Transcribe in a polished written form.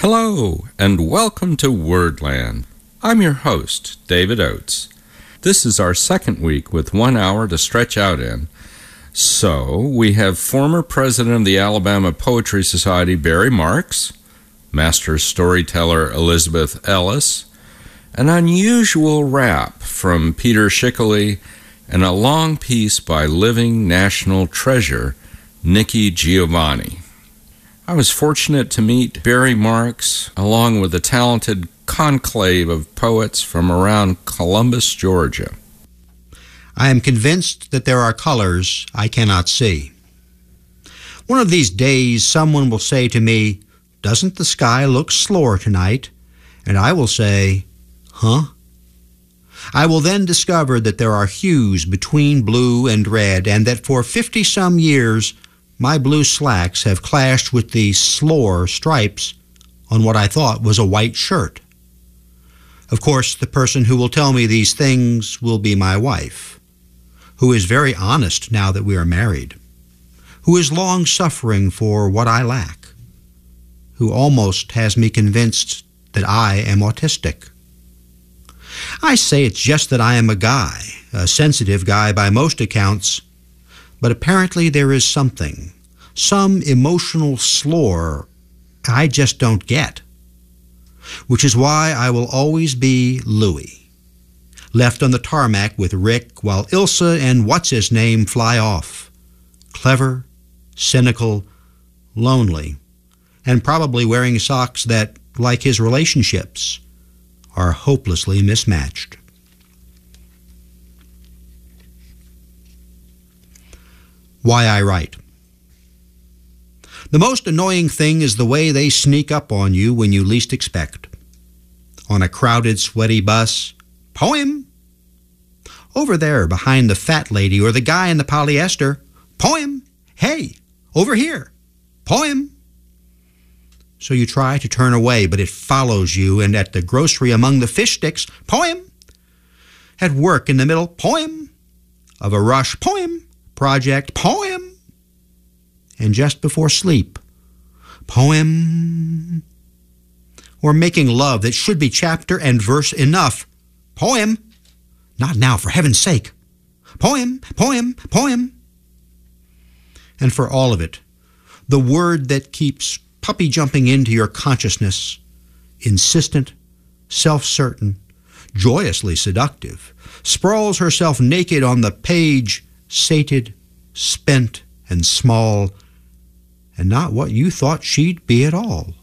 Hello, and welcome to Wordland. I'm your host, David Oates. This is our second week with 1 hour to stretch out in. So, we have former president of the Alabama Poetry Society, Barry Marks, master storyteller Elizabeth Ellis, an unusual rap from Peter Schickele, and a long piece by living national treasure, Nikki Giovanni. I was fortunate to meet Barry Marks along with a talented conclave of poets from around Columbus, Georgia. I am convinced that there are colors I cannot see. One of these days someone will say to me, "Doesn't the sky look slore tonight?" And I will say, "Huh?" I will then discover that there are hues between blue and red, and that for 50-some years my blue slacks have clashed with the slore stripes on what I thought was a white shirt. Of course, the person who will tell me these things will be my wife, who is very honest now that we are married, who is long-suffering for what I lack, who almost has me convinced that I am autistic. I say it's just that I am a guy, a sensitive guy by most accounts, but apparently there is something, some emotional slore I just don't get, which is why I will always be Louie, left on the tarmac with Rick while Ilsa and what's-his-name fly off, clever, cynical, lonely, and probably wearing socks that, like his relationships, are hopelessly mismatched. Why I write. The most annoying thing is the way they sneak up on you when you least expect. On a crowded, sweaty bus, poem. Over there behind the fat lady or the guy in the polyester, poem. Hey, over here, poem. So you try to turn away, but it follows you, and at the grocery among the fish sticks, poem. At work in the middle, poem. Of a rush, poem. Project, poem. And just before sleep, poem. Or making love that should be chapter and verse enough, poem. Not now, for heaven's sake. Poem, poem, poem. And for all of it, the word that keeps puppy jumping into your consciousness, insistent, self-certain, joyously seductive, sprawls herself naked on the page, sated, spent, and small, and not what you thought she'd be at all.